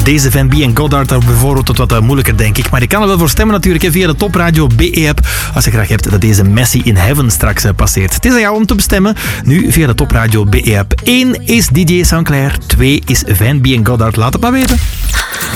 Deze Van B en Goddard, dat bijvoorbeeld wat moeilijker, denk ik. Maar je kan er wel voor stemmen natuurlijk via de Top Radio BE-app. Als je graag hebt dat deze Messi in Heaven straks passeert. Het is aan jou om te bestemmen. Nu via de Top Radio BE-app. 1 is DJ Sinclair. 2 is Van B en Goddard. Laat het maar weten.